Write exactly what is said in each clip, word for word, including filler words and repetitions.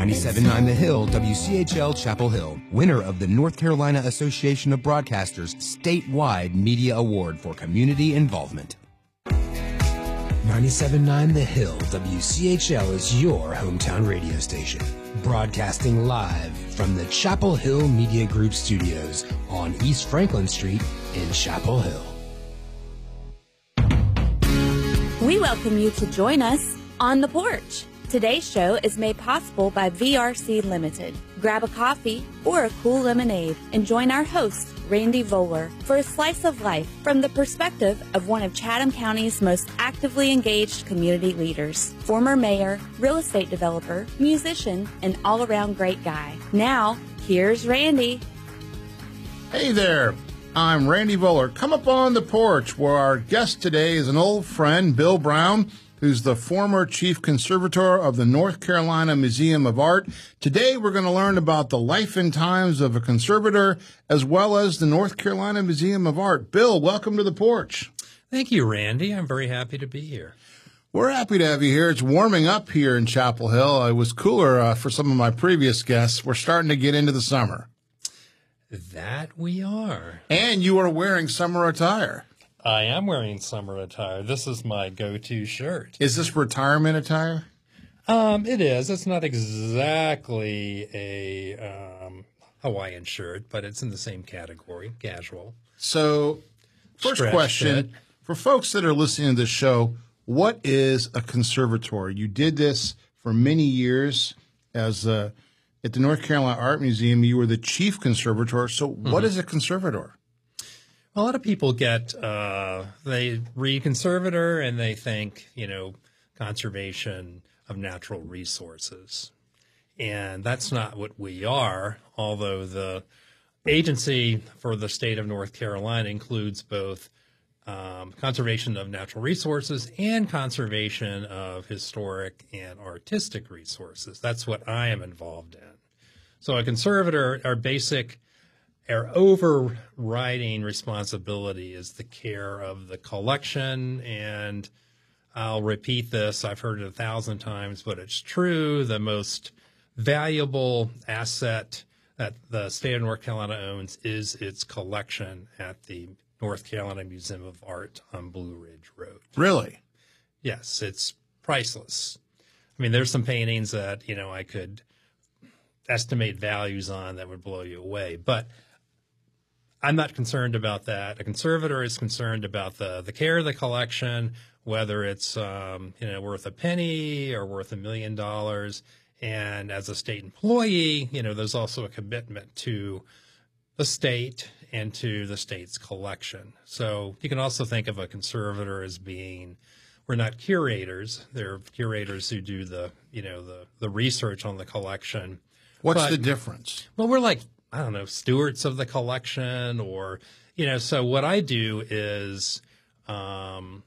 ninety-seven point nine The Hill, W C H L Chapel Hill, winner of the North Carolina Association of Broadcasters statewide media award for community involvement. ninety-seven point nine The Hill, W C H L is your hometown radio station, broadcasting live from the Chapel Hill Media Group studios on East Franklin Street in Chapel Hill. We welcome you to join us on the porch. Today's show is made possible by V R C Limited. Grab a coffee or a cool lemonade and join our host, Randy Voller, for a slice of life from the perspective of one of Chatham County's most actively engaged community leaders, former mayor, real estate developer, musician, and all-around great guy. Now, here's Randy. Hey there, I'm Randy Voller. Come up on the porch where our guest today is an old friend, Bill Brown, who's the former chief conservator of the North Carolina Museum of Art. Today, we're going to learn about the life and times of a conservator, as well as the North Carolina Museum of Art. Bill, welcome to the porch. Thank you, Randy. I'm very happy to be here. We're happy to have you here. It's warming up here in Chapel Hill. It was cooler uh, for some of my previous guests. We're starting to get into the summer. That we are. And you are wearing summer attire. I am wearing summer attire. This is my go-to shirt. Is this retirement attire? Um, it is. It's not exactly a um, Hawaiian shirt, but it's in the same category, casual. So, first Stretch question, fit. For folks that are listening to this show, what is a conservatory? You did this for many years as a, at the North Carolina Art Museum. You were the chief conservator. So, mm-hmm. What is a conservator? A lot of people get, uh, they read conservator and they think, you know, conservation of natural resources. And that's not what we are, although the agency for the state of North Carolina includes both um, conservation of natural resources and conservation of historic and artistic resources. That's what I am involved in. So a conservator, our basic Our overriding responsibility is the care of the collection, and I'll repeat this. I've heard it a thousand times, but it's true. The most valuable asset that the state of North Carolina owns is its collection at the North Carolina Museum of Art on Blue Ridge Road. Really? Yes, it's priceless. I mean, there's some paintings that, you know, I could estimate values on that would blow you away, but I'm not concerned about that. A conservator is concerned about the, the care of the collection, whether it's um, you know worth a penny or worth a million dollars. And as a state employee, you know, there's also a commitment to the state and to the state's collection. So you can also think of a conservator as being, we're not curators. They're curators who do the you know the the research on the collection. What's but, the difference? Well, we're like, I don't know, stewards of the collection, or, you know, so what I do is um,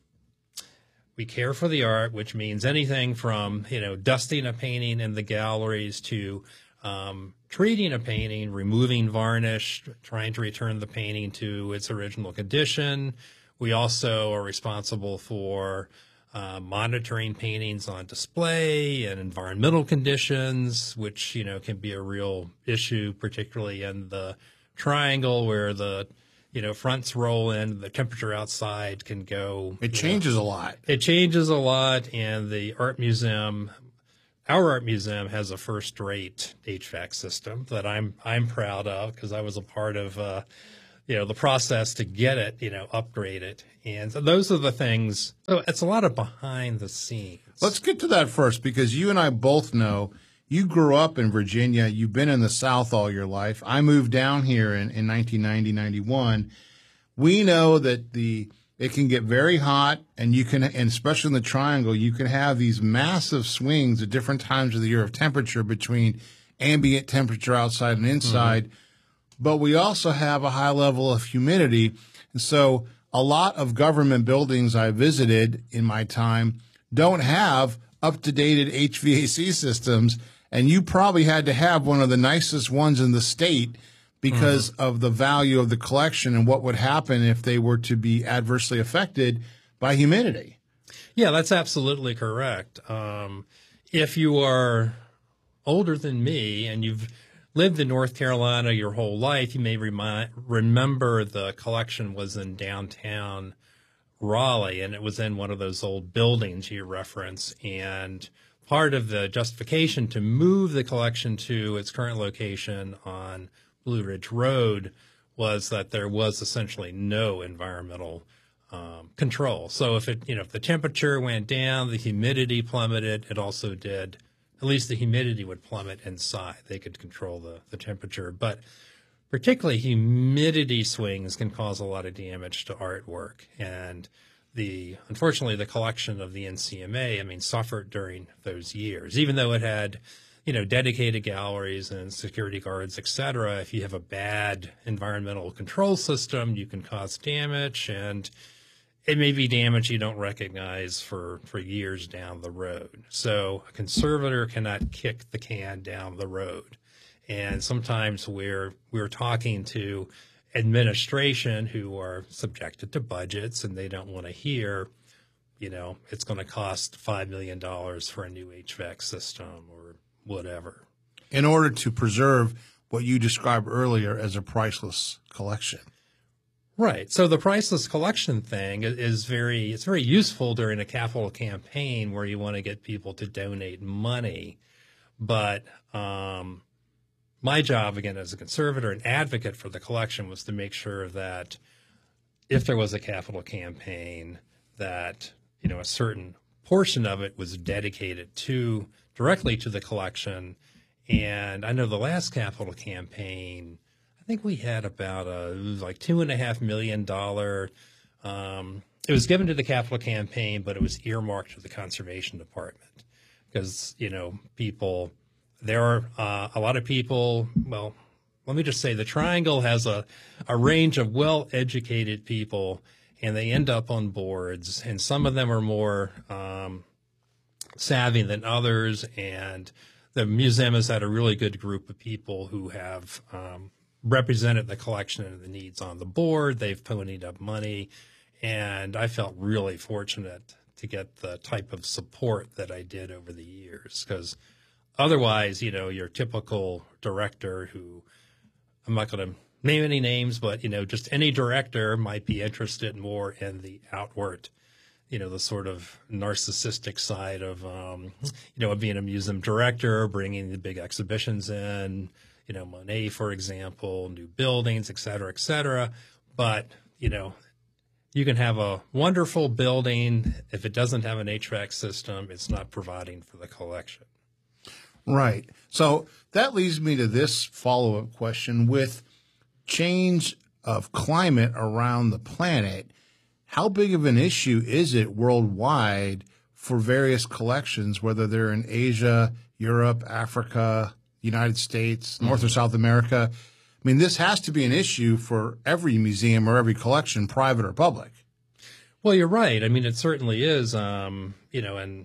we care for the art, which means anything from, you know, dusting a painting in the galleries to um, treating a painting, removing varnish, trying to return the painting to its original condition. We also are responsible for Uh, monitoring paintings on display and environmental conditions, which, you know, can be a real issue, particularly in the triangle where the, you know, fronts roll in, the temperature outside can go. It changes know, a lot. It changes a lot. And the art museum, our art museum has a first-rate H V A C system that I'm, I'm proud of because I was a part of, uh, you know, the process to get it, you know, upgrade it. And so those are the things. So it's a lot of behind the scenes. Let's get to that first, because you and I both know you grew up in Virginia. You've been in the South all your life. I moved down here in, in nineteen ninety, ninety-one. We know that the it can get very hot, and you can, and especially in the Triangle, you can have these massive swings at different times of the year of temperature between ambient temperature outside and inside. Mm-hmm. But we also have a high level of humidity. And so a lot of government buildings I visited in my time don't have up-to-date H V A C systems. And you probably had to have one of the nicest ones in the state because mm-hmm. of the value of the collection and what would happen if they were to be adversely affected by humidity. Yeah, that's absolutely correct. Um, if you are older than me and you've lived in North Carolina your whole life, you may remind, remember the collection was in downtown Raleigh, and it was in one of those old buildings you reference. And part of the justification to move the collection to its current location on Blue Ridge Road was that there was essentially no environmental um, control. So if it, you know, if the temperature went down, the humidity plummeted. It also did, at least the humidity would plummet inside. They could control the, the temperature, but particularly humidity swings can cause a lot of damage to artwork. And the, unfortunately, the collection of the N C M A, I mean, suffered during those years, even though it had, you know, dedicated galleries and security guards, et cetera. If you have a bad environmental control system, you can cause damage, and it may be damage you don't recognize for, for years down the road. So a conservator cannot kick the can down the road. And sometimes we're we're talking to administration who are subjected to budgets, and they don't want to hear, you know, it's going to cost five million dollars for a new H V A C system or whatever. In order to preserve what you described earlier as a priceless collection. Right. So the priceless collection thing is very, it's very useful during a capital campaign where you want to get people to donate money. But um, my job, again, as a conservator and advocate for the collection was to make sure that if there was a capital campaign, that, you know, a certain portion of it was dedicated to directly to the collection. And I know the last capital campaign, I think we had about a, it was like two and a half million dollar. Um, it was given to the capital campaign, but it was earmarked to the conservation department because, you know, people, there are uh, a lot of people, well, let me just say the Triangle has a, a range of well-educated people, and they end up on boards, and some of them are more um, savvy than others, and the museum has had a really good group of people who have um, represented the collection and the needs on the board. They've ponied up money, and I felt really fortunate to get the type of support that I did over the years, because otherwise, you know, your typical director who, I'm not going to name any names, but, you know, just any director might be interested more in the outward, you know, the sort of narcissistic side of, um, you know, of being a museum director, bringing the big exhibitions in, you know, Monet, for example, new buildings, et cetera, et cetera. But, you know, you can have a wonderful building. If it doesn't have an H V A C system, it's not providing for the collection. Right. So that leads me to this follow-up question. With change of climate around the planet, how big of an issue is it worldwide for various collections, whether they're in Asia, Europe, Africa, United States, North mm-hmm. or South America? I mean, this has to be an issue for every museum or every collection, private or public. Well, you're right. I mean, it certainly is, um, you know, and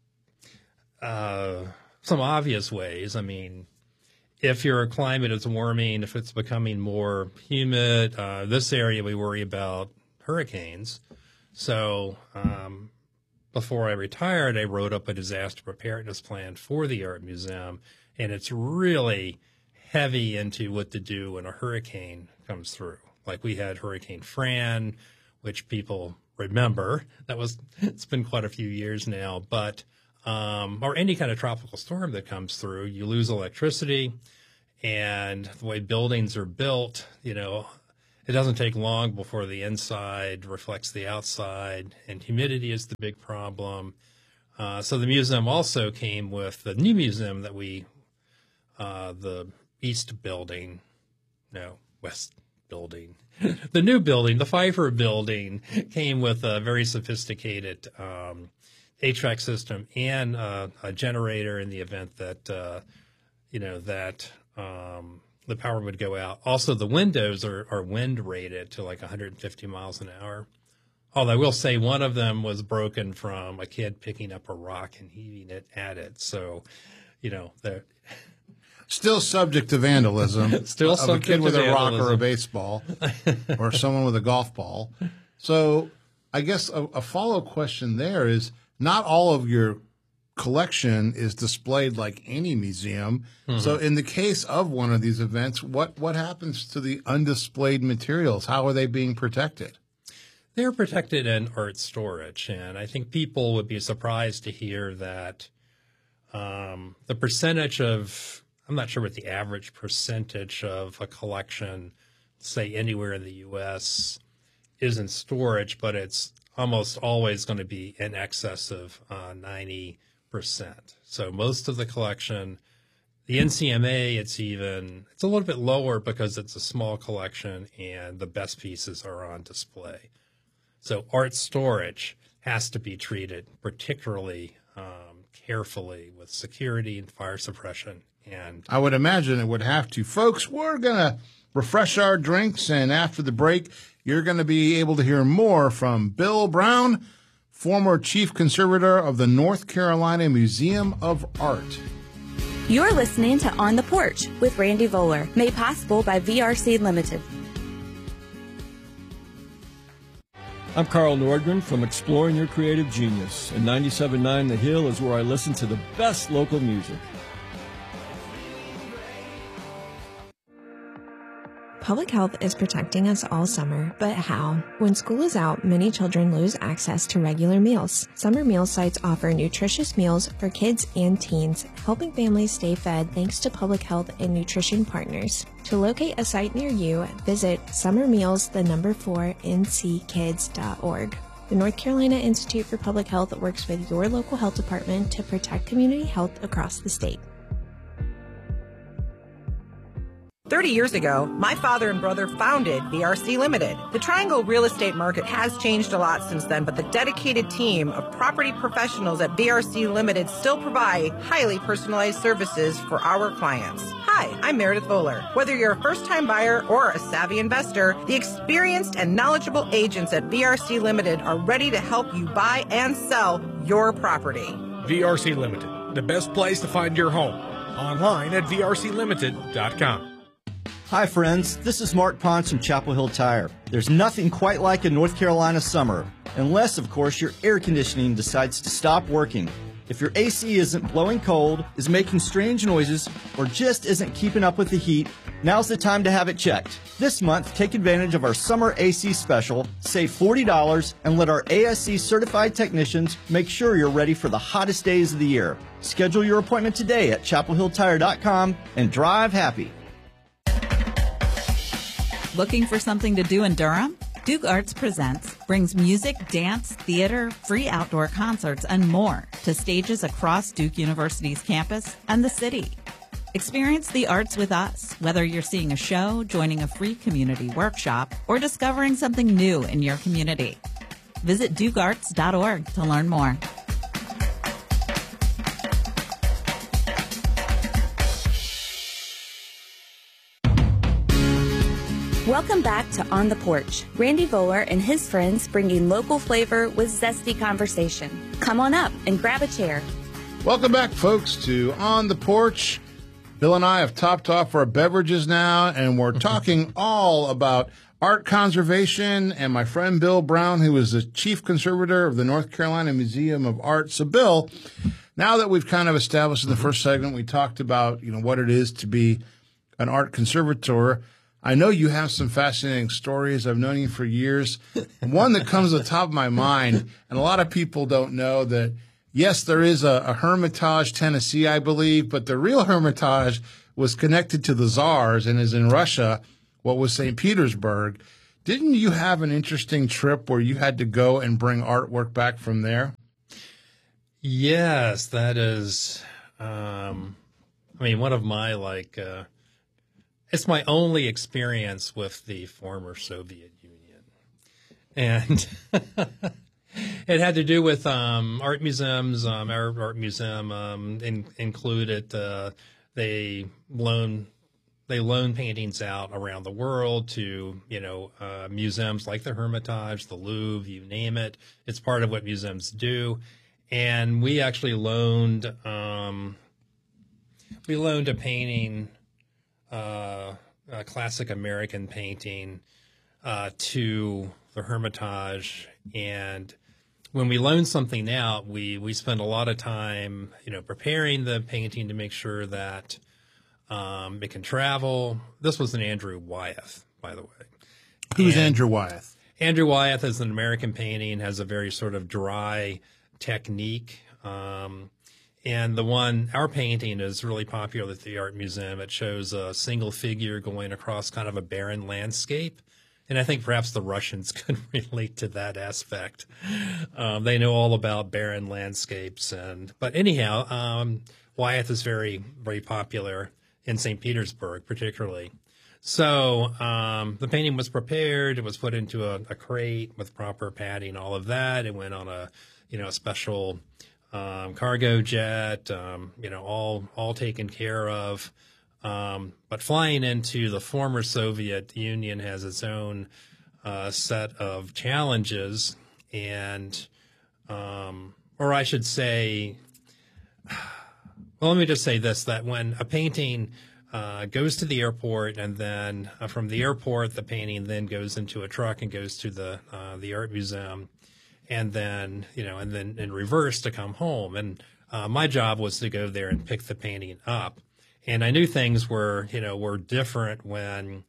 uh, some obvious ways. I mean, if your climate is warming, if it's becoming more humid, uh, this area we worry about hurricanes. So um, before I retired, I wrote up a disaster preparedness plan for the Art Museum, and it's really heavy into what to do when a hurricane comes through. Like we had Hurricane Fran, which people remember. That was, it's been quite a few years now, but um, or any kind of tropical storm that comes through, you lose electricity, and the way buildings are built, you know, it doesn't take long before the inside reflects the outside, and humidity is the big problem. Uh, so the museum also came with the new museum that we, uh, the East building, no, West building, the new building, the Pfeiffer building, came with a very sophisticated um, H V A C system and uh, a generator in the event that, uh, you know, that um, the power would go out. Also, the windows are, are wind rated to like one hundred fifty miles an hour. Although I will say one of them was broken from a kid picking up a rock and heaving it at it. So, you know, they're still subject to vandalism. Still of subject a kid to with vandalism. a rock or a baseball, or someone with a golf ball. So, I guess a, a follow-up question there is: not all of your collection is displayed like any museum. Mm-hmm. So in the case of one of these events, what, what happens to the undisplayed materials? How are they being protected? They're protected in art storage, and I think people would be surprised to hear that um, the percentage of, I'm not sure what the average percentage of a collection, say anywhere in the U S, is in storage, but it's almost always going to be in excess of uh, ninety percent. So most of the collection, the N C M A, it's even, it's a little bit lower because it's a small collection and the best pieces are on display. So art storage has to be treated particularly um, carefully with security and fire suppression. And I would imagine it would have to. Folks, we're going to refresh our drinks, and after the break, you're going to be able to hear more from Bill Brown, former chief conservator of the North Carolina Museum of Art. You're listening to On the Porch with Randy Voller, made possible by V R C Limited. I'm Carl Nordgren from Exploring Your Creative Genius, and ninety-seven point nine The Hill is where I listen to the best local music. Public health is protecting us all summer, but how? When school is out, many children lose access to regular meals. Summer meal sites offer nutritious meals for kids and teens, helping families stay fed thanks to public health and nutrition partners. To locate a site near you, visit summer meals the number four n c kids dot org. The North Carolina Institute for Public Health works with your local health department to protect community health across the state. thirty years ago, my father and brother founded V R C Limited. The Triangle real estate market has changed a lot since then, but the dedicated team of property professionals at V R C Limited still provide highly personalized services for our clients. Hi, I'm Meredith Voller. Whether you're a first-time buyer or a savvy investor, the experienced and knowledgeable agents at V R C Limited are ready to help you buy and sell your property. V R C Limited, the best place to find your home. Online at v r c limited dot com. Hi friends, this is Mark Ponce from Chapel Hill Tire. There's nothing quite like a North Carolina summer, unless of course your air conditioning decides to stop working. If your A C isn't blowing cold, is making strange noises, or just isn't keeping up with the heat, now's the time to have it checked. This month, take advantage of our summer A C special, save forty dollars, and let our A S C certified technicians make sure you're ready for the hottest days of the year. Schedule your appointment today at chapel hill tire dot com and drive happy. Looking for something to do in Durham? Duke Arts Presents brings music, dance, theater, free outdoor concerts, and more to stages across Duke University's campus and the city. Experience the arts with us, whether you're seeing a show, joining a free community workshop, or discovering something new in your community. Visit duke arts dot org to learn more. Welcome back to On the Porch. Randy Voller and his friends bringing local flavor with zesty conversation. Come on up and grab a chair. Welcome back, folks, to On the Porch. Bill and I have topped off our beverages now, and we're talking all about art conservation and my friend Bill Brown, who is the chief conservator of the North Carolina Museum of Art. So, Bill, now that we've kind of established in the first segment, we talked about, you know, what it is to be an art conservator. I know you have some fascinating stories. I've known you for years. One that comes to the top of my mind, and a lot of people don't know that, yes, there is a, a Hermitage, Tennessee, I believe, but the real Hermitage was connected to the Tsars and is in Russia, what was Saint Petersburg. Didn't you have an interesting trip where you had to go and bring artwork back from there? Yes, that is, um, I mean, one of my, like, uh, it's my only experience with the former Soviet Union. And it had to do with um, art museums. Um, our art museum um, in, included, uh, they loan they loan paintings out around the world to, you know, uh, museums like the Hermitage, the Louvre, you name it. It's part of what museums do. And we actually loaned, um, we loaned a painting, Uh, a classic American painting uh, to the Hermitage, and when we loan something out, we, we spend a lot of time, you know, preparing the painting to make sure that um, it can travel. This was an Andrew Wyeth, by the way. Who's and Andrew Wyeth? Andrew Wyeth is an American painting, has a very sort of dry technique. Um, and the one, our painting is really popular at the Art Museum. It shows a single figure going across kind of a barren landscape. And I think perhaps the Russians could relate to that aspect. Um, they know all about barren landscapes. And but anyhow, um, Wyeth is very, very popular in Saint Petersburg, particularly. So um, the painting was prepared. It was put into a, a crate with proper padding, all of that. It went on a, you know, a special um, cargo jet. Um, you know, all all taken care of. Um, but flying into the former Soviet Union has its own uh, set of challenges, and um, or I should say, well, let me just say this: that when a painting Uh, goes to the airport, and then uh, from the airport, the painting then goes into a truck and goes to the uh, the art museum, and then you know, and then in reverse to come home. And uh, my job was to go there and pick the painting up, and I knew things were you know were different when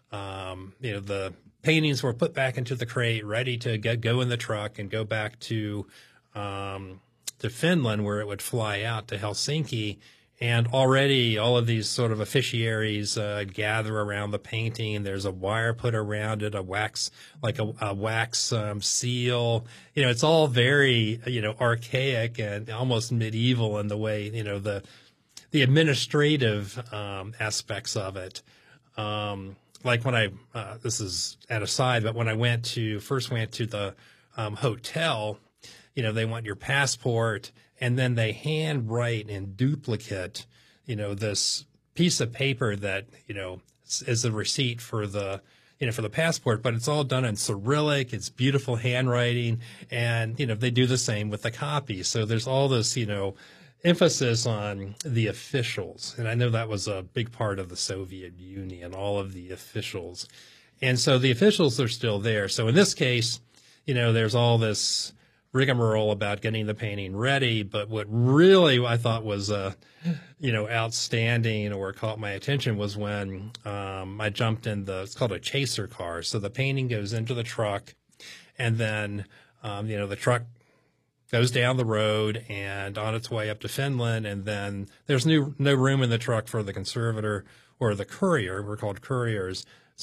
um, you know the paintings were put back into the crate, ready to get go in the truck and go back to um, to Finland, where it would fly out to Helsinki. And already all of these sort of officiaries uh, gather around the painting. There's a wire put around it, a wax, like a, a wax um, seal. You know, it's all very, you know, archaic and almost medieval in the way, you know, the the administrative um, aspects of it. Um, like when I, uh, this is at a side, but when I went to, first went to the um, hotel, you know, they want your passport. And then they handwrite in duplicate, you know, this piece of paper that, you know, is a receipt for the, you know, for the passport, but it's all done in Cyrillic. It's beautiful handwriting. And, you know, they do the same with the copy. So there's all this, you know, emphasis on the officials. And I know that was a big part of the Soviet Union, all of the officials. And so the officials are still there. So in this case, you know, there's all this rigmarole about getting the painting ready, but what really I thought was, uh, you know, outstanding or caught my attention was when um, I jumped in the, it's called a chaser car. So the painting goes into the truck, and then, um, you know, the truck goes down the road and on its way up to Finland, and then there's no, no room in the truck for the conservator or the courier. We're called couriers.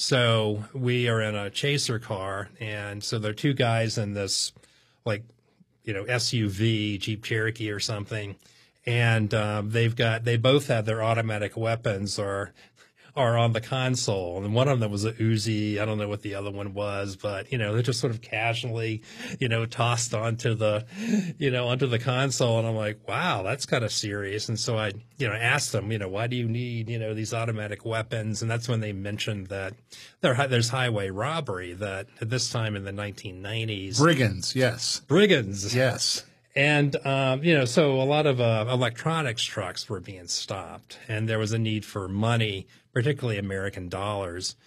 So we are in a chaser car, and so there are two guys in this, like, you know, S U V, Jeep Cherokee or something. And um, they've got, they both have their automatic weapons or are on the console. And one of them was a Uzi. I don't know what the other one was, but, you know, they're just sort of casually, you know, tossed onto the, you know, onto the console. And I'm like, wow, that's kind of serious. And so I, you know, asked them, you know, why do you need, you know, these automatic weapons? And that's when they mentioned that there, there's highway robbery, that at this time in the nineteen nineties. Brigands, yes. Brigands. Yes. And, um, you know, so a lot of uh, electronics trucks were being stopped, and there was a need for money, particularly American dollars.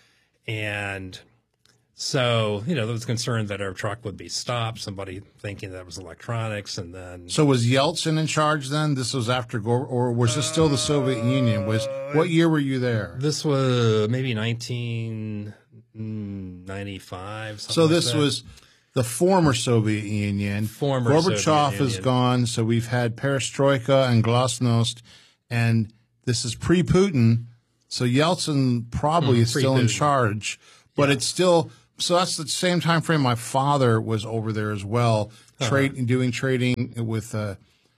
And so, you know, there was concern that our truck would be stopped, somebody thinking that it was electronics, and then. So was Yeltsin in charge then? This was after, or was this still the Soviet Union? Was what year were you there? This was maybe nineteen ninety-five. So this like that. was the former Soviet Union. Former Gorbachev Soviet is Union. Gone, so we've had Perestroika and Glasnost, and this is pre-Putin. So Yeltsin probably Mm, is still in pre-Putin. charge, but Yeah. it's still. So that's the same time frame my father was over there as well, Uh-huh. trade doing trading with uh,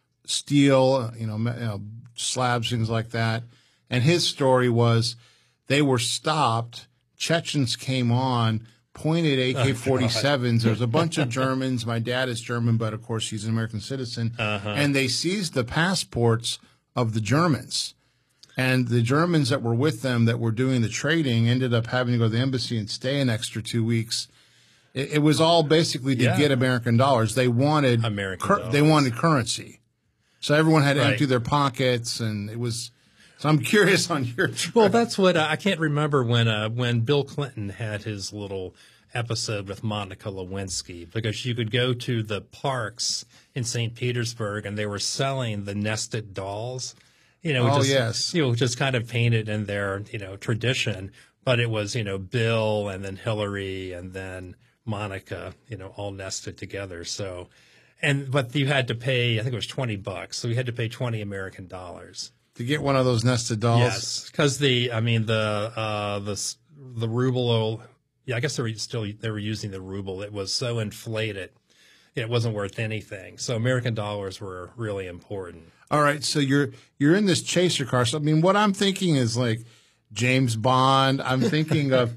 steel, you know, me- you know, slabs, things like that. And his story was they were stopped. Chechens came on, pointed A K forty-sevens. There's a bunch of Germans. My dad is German, but of course he's an American citizen. Uh-huh. And they seized the passports of the Germans. And the Germans that were with them that were doing the trading ended up having to go to the embassy and stay an extra two weeks. It, it was all basically to Yeah. get American dollars. They wanted American cur- dollars. They wanted currency. So everyone had to Right. empty their pockets, and it was. So I'm curious on your trip. Well, that's what uh, I can't remember when uh, when Bill Clinton had his little episode with Monica Lewinsky, because you could go to the parks in Saint Petersburg and they were selling the nested dolls, you know, oh, just, yes. you know, just kind of painted in their, you know, tradition. But it was, you know, Bill and then Hillary and then Monica, you know, all nested together. So, and, but you had to pay, I think it was twenty bucks. So you had to pay twenty American dollars. To get one of those nested dolls? Yes. Because the, I mean, the, uh, the, the ruble, yeah, I guess they were still, they were using the ruble. It was so inflated. It wasn't worth anything. So American dollars were really important. All right. So you're, you're in this chaser car. So, I mean, what I'm thinking is like, James Bond. I'm thinking of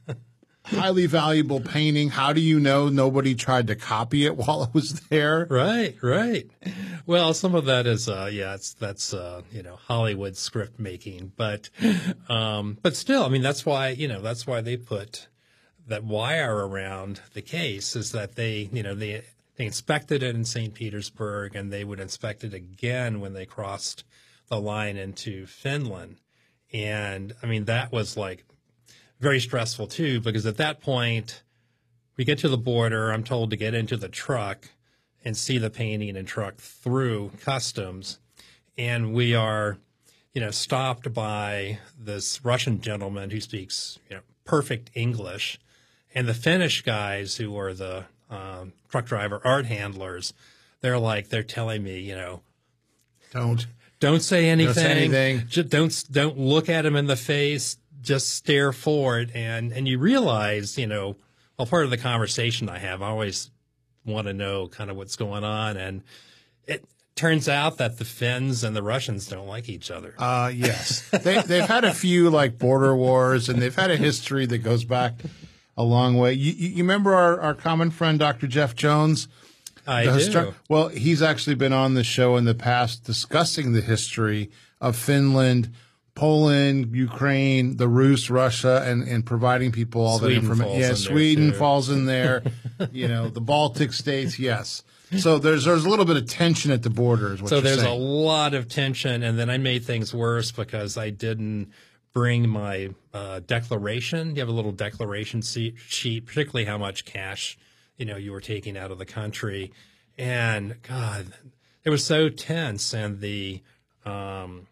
highly valuable painting. How do you know nobody tried to copy it while it was there? Right, right. Well, some of that is, uh, yeah, it's, that's, uh, you know, Hollywood script making, but, um, but still, I mean, that's why, you know, that's why they put that wire around the case, is that they, you know, they, they inspected it in Saint Petersburg and they would inspect it again when they crossed the line into Finland. And I mean, that was like very stressful too, because at that point we get to the border, I'm told to get into the truck and see the painting and truck through customs. And we are, you know, stopped by this Russian gentleman who speaks, you know, perfect English. And the Finnish guys who are the um, truck driver art handlers, they're like, they're telling me, you know, don't. Don't say anything. Don't say anything. Just don't don't look at him in the face. Just stare forward, and and you realize, you know, well, part of the conversation I have, I always want to know kind of what's going on, and it turns out that the Finns and the Russians don't like each other. Uh, yes, they they've had a few like border wars, and they've had a history that goes back a long way. You you remember our our common friend Doctor Jeff Jones? I do. Histor- well, he's actually been on the show in the past discussing the history of Finland, Poland, Ukraine, the Rus, Russia, and, and providing people all that information. Yeah, Sweden falls in there. You know, the Baltic states, yes. So there's there's a little bit of tension at the border, is what so you're there's saying. a lot of tension, and then I made things worse because I didn't bring my uh, declaration. You have a little declaration sheet, particularly how much cash, you know, you were taking out of the country. And God, it was so tense. And the, um,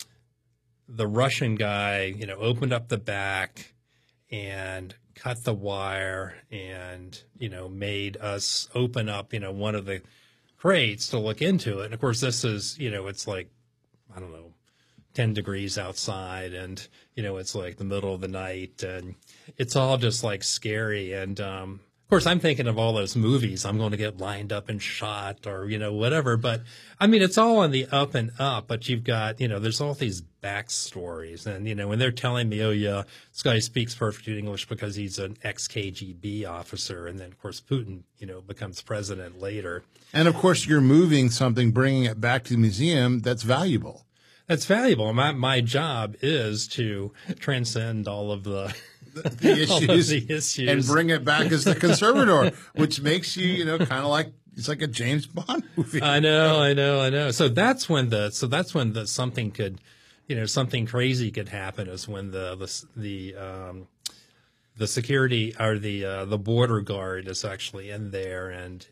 the Russian guy, you know, opened up the back and cut the wire and, you know, made us open up, you know, one of the crates to look into it. And of course, this is, you know, it's like, I don't know, ten degrees outside, and, you know, it's like the middle of the night, and it's all just like scary. And, um, of course, I'm thinking of all those movies. I'm going to get lined up and shot, or, you know, whatever. But I mean, it's all on the up and up, but you've got, you know, there's all these backstories. And, you know, when they're telling me, oh, yeah, this guy speaks perfect English because he's an ex-K G B officer. And then, of course, Putin, you know, becomes president later. And, of course, you're moving something, bringing it back to the museum that's valuable. That's valuable. My, my job is to transcend all of the... The issues, the issues and bring it back as the conservator, which makes you, you know, kind of like it's like a James Bond movie. I know, I know, I know. So that's when the so that's when the something could, you know, something crazy could happen. Is when the the the um, the security or the uh, the border guard is actually in there, and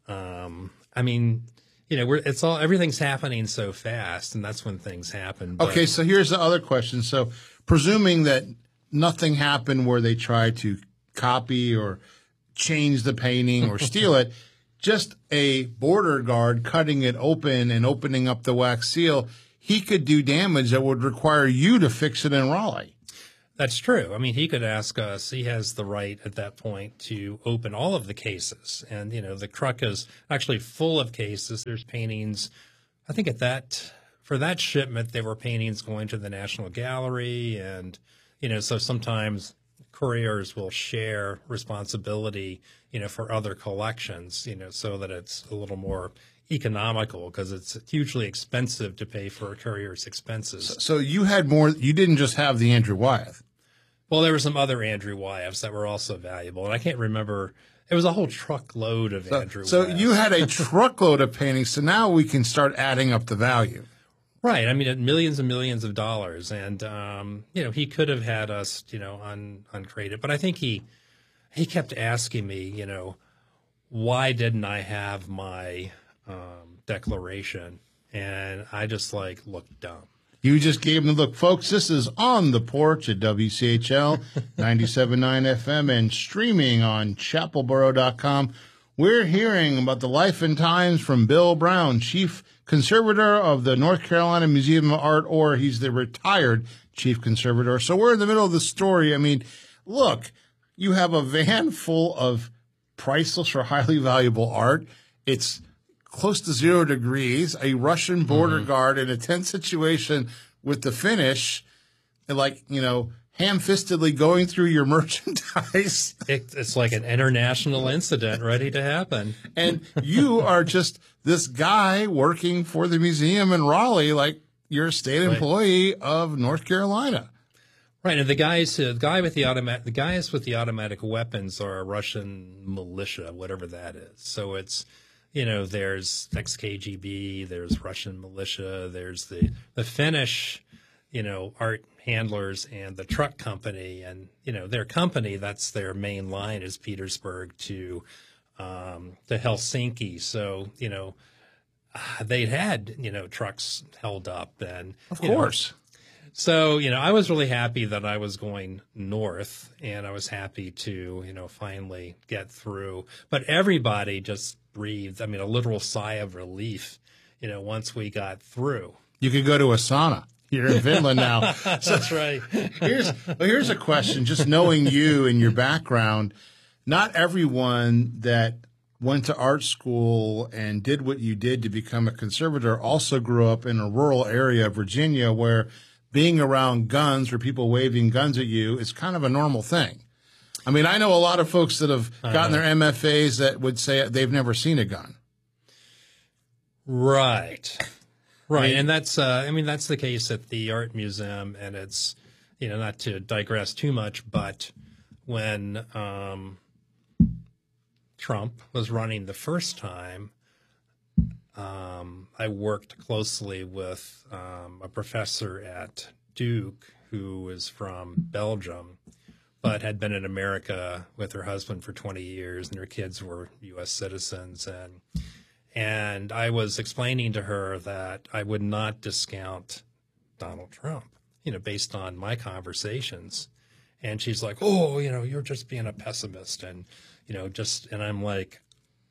um, I mean, you know, we're it's all everything's happening so fast, and that's when things happen. But, okay, so here's the other question. So presuming that nothing happened where they tried to copy or change the painting or steal it, just a border guard cutting it open and opening up the wax seal, he could do damage that would require you to fix it in Raleigh. That's true. I mean, he could ask us, he has the right at that point to open all of the cases. And, you know, the truck is actually full of cases. There's paintings. I think at that, for that shipment, there were paintings going to the National Gallery, and, you know, so sometimes couriers will share responsibility, you know, for other collections, you know, so that it's a little more economical, because it's hugely expensive to pay for a courier's expenses. So, so you had more, you didn't just have the Andrew Wyeth. Well, there were some other Andrew Wyeths that were also valuable, and I can't remember. It was a whole truckload of so, Andrew So Wyeths. you had a truckload of paintings, so now we can start adding up the value. Right. I mean, at millions and millions of dollars. And, um, you know, he could have had us, you know, un, uncrated. But I think he, he kept asking me, you know, why didn't I have my um, declaration? And I just like looked dumb. You just gave him the look. Folks, this is On the Porch at W C H L ninety-seven point nine F M and streaming on chapel borough dot com. We're hearing about the life and times from Bill Brown, Chief Conservator of the North Carolina Museum of Art, or he's the retired Chief Conservator. So we're in the middle of the story. I mean, look, you have a van full of priceless or highly valuable art. It's close to zero degrees, a Russian border mm-hmm. guard in a tense situation with the Finnish, and like, you know, ham-fistedly going through your merchandise. It, it's like an international incident ready to happen. And you are just this guy working for the museum in Raleigh, like you're a state right. employee of North Carolina. Right, and the guys, uh, the guy with the automatic, the guys with the automatic weapons are a Russian militia, whatever that is. So it's, you know, there's ex K G B, there's Russian militia, there's the the Finnish, you know, art handlers and the truck company, and you know, their company, that's their main line is Petersburg to um, to Helsinki. So you know, they'd had you know trucks held up, and of course. Know, So, you know, I was really happy that I was going north, and I was happy to, you know, finally get through. But everybody just breathed, I mean, a literal sigh of relief, you know, once we got through. You could go to a sauna. You're in Finland now. So, that's right. Here's, well, here's a question. Just knowing you and your background, not everyone that went to art school and did what you did to become a conservator also grew up in a rural area of Virginia where being around guns or people waving guns at you is kind of a normal thing. I mean, I know a lot of folks that have gotten their M F As that would say they've never seen a gun. Right. Right. I mean, and that's, uh, I mean, that's the case at the Art Museum. And it's, you know, not to digress too much, but when um, Trump was running the first time, Um, I worked closely with um, a professor at Duke who is from Belgium, but had been in America with her husband for twenty years, and her kids were U S citizens. And and I was explaining to her that I would not discount Donald Trump, you know, based on my conversations. And she's like, oh, you know, you're just being a pessimist. And, you know, just, and I'm like,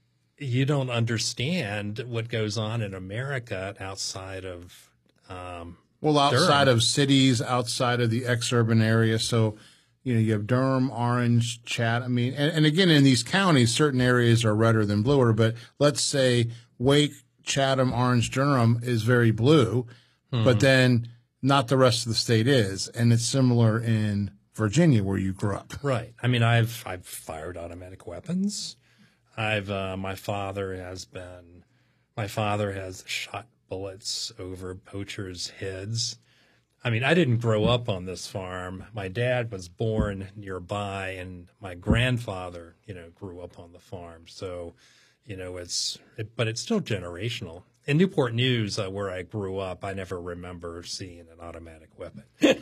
you don't understand what goes on in America outside of um, well, outside Durham. of cities, outside of the ex-urban area. So, you know, you have Durham, Orange, Chatham. I mean, and, and again, in these counties, certain areas are redder than bluer. But let's say Wake, Chatham, Orange, Durham is very blue, hmm. but then not the rest of the state is. And it's similar in Virginia where you grew up. Right. I mean, I've I've fired automatic weapons. I've uh, my father has been my father has shot bullets over poachers' heads. I mean, I didn't grow up on this farm. My dad was born nearby, and my grandfather, you know, grew up on the farm. So, you know, it's it, but it's still generational. In Newport News, uh, where I grew up, I never remember seeing an automatic weapon.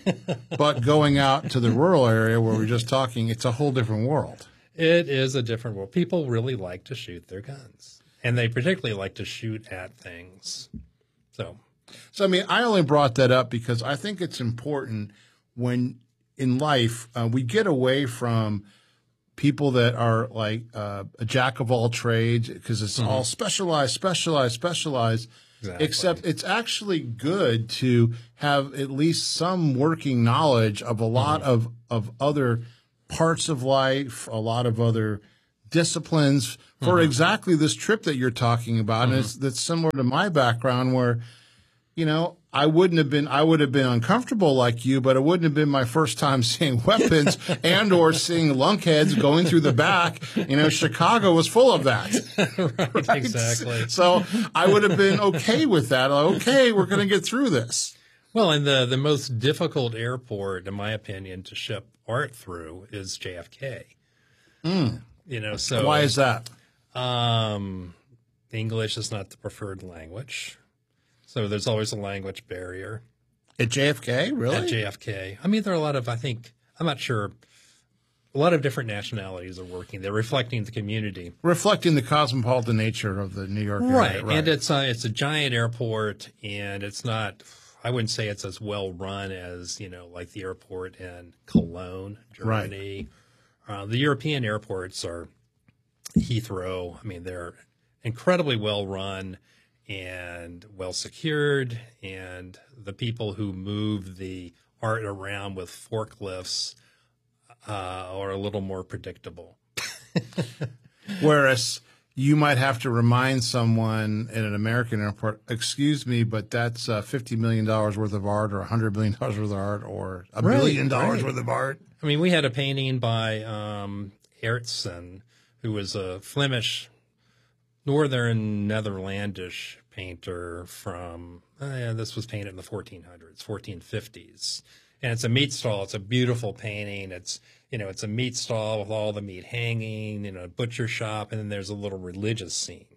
But going out to the rural area where we're just talking, it's a whole different world. It is a different world. People really like to shoot their guns, and they particularly like to shoot at things. So, so I mean, I only brought that up because I think it's important when in life uh, we get away from people that are like uh, a jack of all trades because it's mm-hmm. all specialized, specialized, specialized. Exactly. Except it's actually good to have at least some working knowledge of a lot mm-hmm. of, of other parts of life, a lot of other disciplines for mm-hmm. exactly this trip that you're talking about. Mm-hmm. And it's, that's similar to my background where, you know, I wouldn't have been, I would have been uncomfortable like you, but it wouldn't have been my first time seeing weapons and or seeing lunkheads going through the back. You know, Chicago was full of that. right, right, exactly. So I would have been okay with that. Like, okay, we're going to get through this. Well, and the, the most difficult airport, in my opinion, to ship art through is J F K. Mm. You know, so why is that? Um, English is not the preferred language. So there's always a language barrier. At J F K, really? At J F K. I mean, there are a lot of, I think, I'm not sure a lot of different nationalities are working. They're reflecting the community. Reflecting the cosmopolitan nature of the New York area. Right. Right. And it's a, it's a giant airport, and it's not, I wouldn't say it's as well run as, you know, like the airport in Cologne, Germany. Right. Uh, the European airports are Heathrow. I mean, they're incredibly well run and well secured, and the people who move the art around with forklifts uh, are a little more predictable. Whereas you might have to remind someone in an American airport, excuse me, but that's uh, fifty million dollars worth of art or one hundred million dollars worth of art or a right, billion dollars right. worth of art. I mean, we had a painting by um, Aertsen, who was a Flemish, northern Netherlandish painter from, uh, yeah, this was painted in the fourteen hundreds, fourteen fifties. And it's a meat stall. It's a beautiful painting. It's, you know, it's a meat stall with all the meat hanging, you know, a butcher shop, and then there's a little religious scene.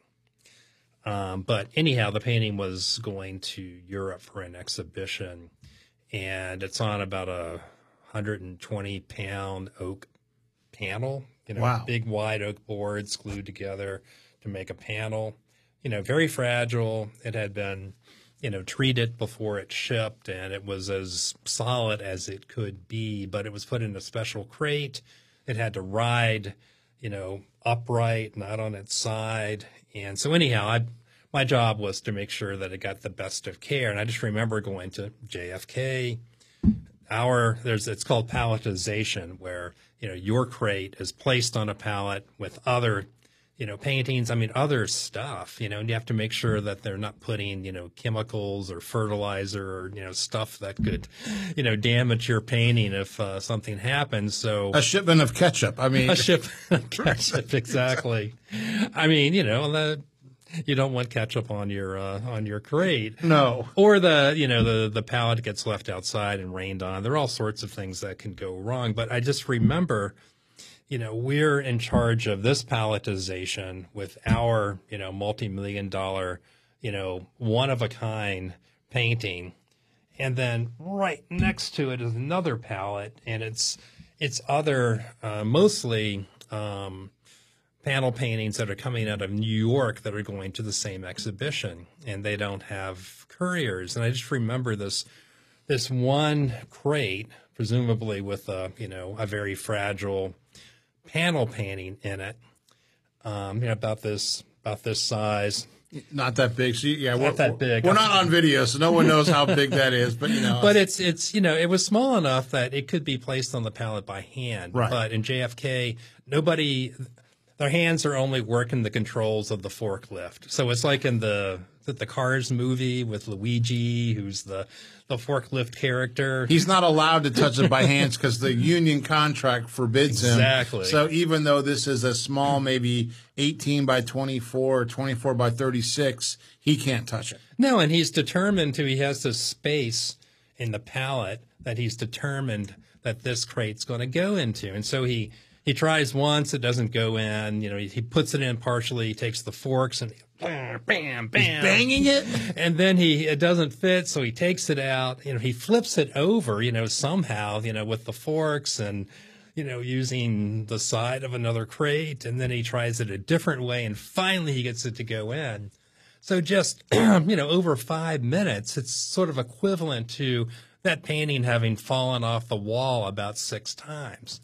Um, but anyhow, the painting was going to Europe for an exhibition, and it's on about a one hundred twenty pound oak panel, you know, wow. big wide oak boards glued together to make a panel, you know, very fragile. It had been, you know, treated before it shipped, and it was as solid as it could be, but it was put in a special crate. It had to ride, you know, upright, not on its side. And so anyhow, I, my job was to make sure that it got the best of care. And I just remember going to J F K. Our, there's, it's called palletization, where, you know, your crate is placed on a pallet with other, you know, paintings, I mean, other stuff, you know, and you have to make sure that they're not putting, you know, chemicals or fertilizer or, you know, stuff that could, you know, damage your painting if uh, something happens. So a shipment of ketchup. I mean, a shipment of ketchup. Exactly. I mean, you know, the, you don't want ketchup on your, uh, on your crate. No. Or the, you know, the, the pallet gets left outside and rained on. There are all sorts of things that can go wrong. But I just remember, you know, we're in charge of this palletization with our, you know, multi-million dollar, you know, one-of-a-kind painting. And then right next to it is another pallet, and it's it's other, uh, mostly um, panel paintings that are coming out of New York that are going to the same exhibition, and they don't have couriers. And I just remember this this one crate, presumably with a, you know, a very fragile panel painting in it, um, you know, about this about this size. Not that big. So yeah, not we're, that big. We're not on video, so no one knows how big that is. But you know, but it's it's you know, it was small enough that it could be placed on the pallet by hand. Right. But in J F K, nobody, their hands are only working the controls of the forklift. So it's like in the the Cars movie with Luigi, who's the the forklift character. He's not allowed to touch it by hands because the union contract forbids him. Exactly. So even though this is a small, maybe eighteen by twenty-four or twenty-four by thirty-six, he can't touch it. No, and he's determined to, he has this space in the pallet that he's determined that this crate's going to go into. And so he, he tries once, it doesn't go in. You know, he, he puts it in partially, he takes the forks and bam, bam, bam. He's banging it? And then he, it doesn't fit, so he takes it out. You know, he flips it over, you know, somehow, you know, with the forks and, you know, using the side of another crate. And then he tries it a different way, and finally he gets it to go in. So just, you know, over five minutes, it's sort of equivalent to that painting having fallen off the wall about six times.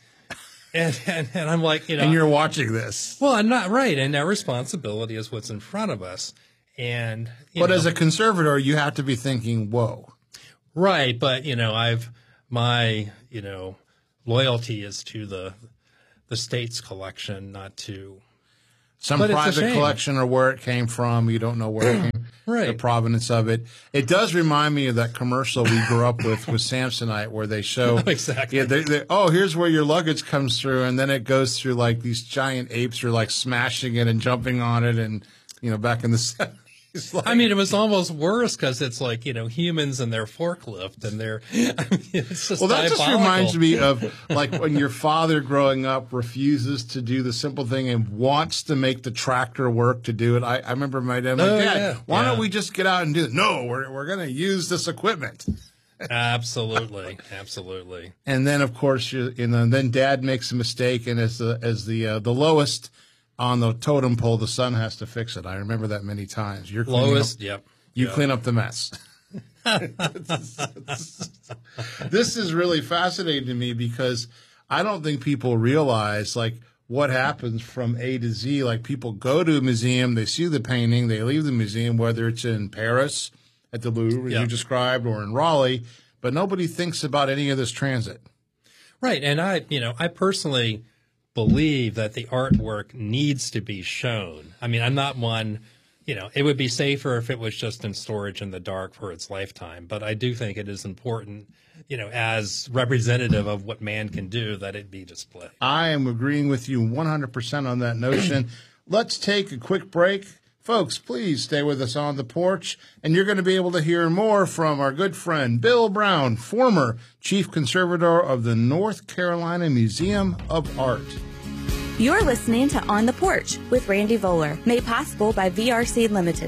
And, and, and I'm like, you know. And you're watching this. Well, I'm not right. And our responsibility is what's in front of us. And, you But know, as a conservator, you have to be thinking, whoa. Right. But, you know, I've, my, you know, loyalty is to the, the state's collection, not to. Some But it's a private shame. collection or where it came from. You don't know where it came, Right. the provenance of it. It does remind me of that commercial we grew up with with Samsonite, where they show Exactly. Yeah, they, they, oh, here's where your luggage comes through, and then it goes through like these giant apes are like smashing it and jumping on it, and you know, back in the seventies. Like, I mean, it was almost worse because it's like, you know, humans and their forklift and their, I mean, it's just well, that just diabolical. reminds me of like when your father growing up refuses to do the simple thing and wants to make the tractor work to do it. I, I remember my dad like, Oh, Dad, yeah. why Yeah. don't we just get out and do it? No, we're we're going to use this equipment. Absolutely, absolutely. And then, of course, you, you know, then Dad makes a mistake, and as the as the uh, the lowest on the totem pole, the son has to fix it. I remember that many times. You're lowest, up, yep. You yep. clean up the mess. This is really fascinating to me because I don't think people realize like what happens from A to Z. Like people go to a museum, they see the painting, they leave the museum, whether it's in Paris at the Louvre, as yep. you described, or in Raleigh, but nobody thinks about any of this transit. Right. And I, you know, I personally believe that the artwork needs to be shown. I mean, I'm not one, you know, it would be safer if it was just in storage in the dark for its lifetime. But I do think it is important, you know, as representative of what man can do, that it be displayed. I am agreeing with you one hundred percent on that notion. Let's take a quick break. Folks, please stay with us on the porch, and you're going to be able to hear more from our good friend Bill Brown, former Chief Conservator of the North Carolina Museum of Art. You're listening to On the Porch with Randy Voller, made possible by V R C Limited.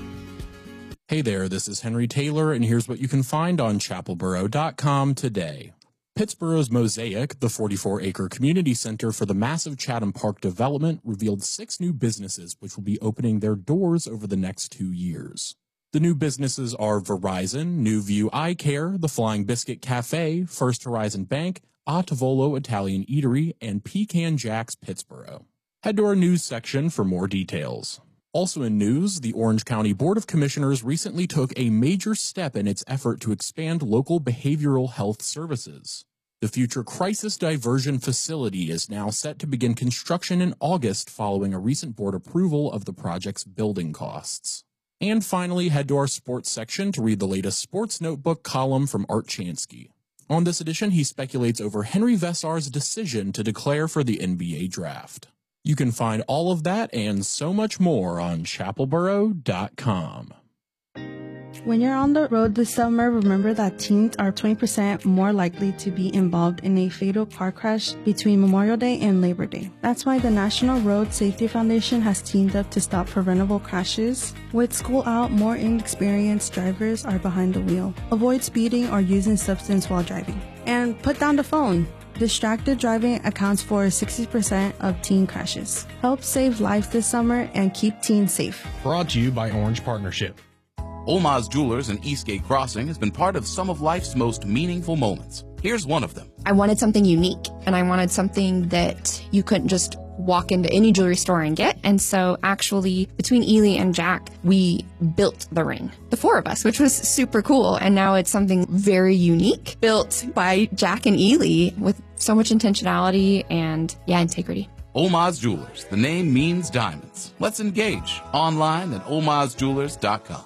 Hey there, this is Henry Taylor, and here's what you can find on chapel borough dot com today. Pittsboro's Mosaic, the forty-four acre community center for the massive Chatham Park development, revealed six new businesses which will be opening their doors over the next two years. The new businesses are Verizon, New View Eye Care, the Flying Biscuit Cafe, First Horizon Bank, A Tavolo Italian Eatery, and Pecan Jack's Pittsboro. Head to our news section for more details. Also in news, the Orange County Board of Commissioners recently took a major step in its effort to expand local behavioral health services. The future Crisis Diversion Facility is now set to begin construction in August following a recent board approval of the project's building costs. And finally, head to our sports section to read the latest Sports Notebook column from Art Chansky. On this edition, he speculates over Henry Vesar's decision to declare for the N B A draft. You can find all of that and so much more on chapel borough dot com. When you're on the road this summer, remember that teens are twenty percent more likely to be involved in a fatal car crash between Memorial Day and Labor Day. That's why the National Road Safety Foundation has teamed up to stop preventable crashes. With school out, more inexperienced drivers are behind the wheel. Avoid speeding or using substance while driving. And put down the phone. Distracted driving accounts for sixty percent of teen crashes. Help save lives this summer and keep teens safe. Brought to you by Orange Partnership. Olmaz Jewelers in Eastgate Crossing has been part of some of life's most meaningful moments. Here's one of them. I wanted something unique, and I wanted something that you couldn't just walk into any jewelry store and get. And so actually, between Ely and Jack, we built the ring, the four of us, which was super cool. And now it's something very unique, built by Jack and Ely with so much intentionality and, yeah, integrity. Olmaz Jewelers. The name means diamonds. Let's engage online at olmaz jewelers dot com.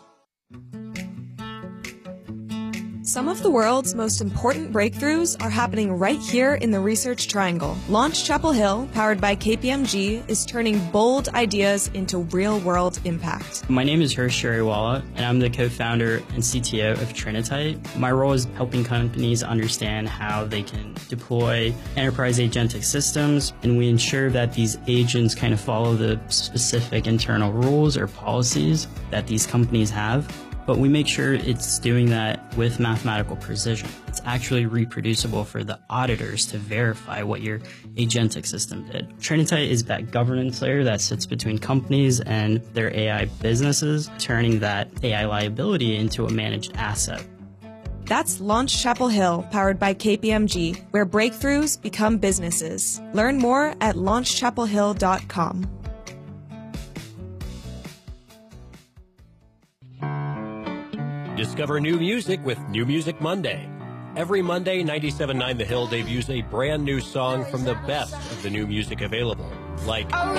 Some of the world's most important breakthroughs are happening right here in the Research Triangle. Launch Chapel Hill, powered by K P M G, is turning bold ideas into real-world impact. My name is Hirsh Shariwala, and I'm the co-founder and C T O of Trinitite. My role is helping companies understand how they can deploy enterprise agentic systems, and we ensure that these agents kind of follow the specific internal rules or policies that these companies have. But we make sure it's doing that with mathematical precision. It's actually reproducible for the auditors to verify what your agentic system did. Trinitite is that governance layer that sits between companies and their A I businesses, turning that A I liability into a managed asset. That's Launch Chapel Hill, powered by K P M G, where breakthroughs become businesses. Learn more at launch chapel hill dot com. Discover new music with New Music Monday. Every Monday, ninety-seven point nine The Hill debuts a brand new song from the best of the new music available, like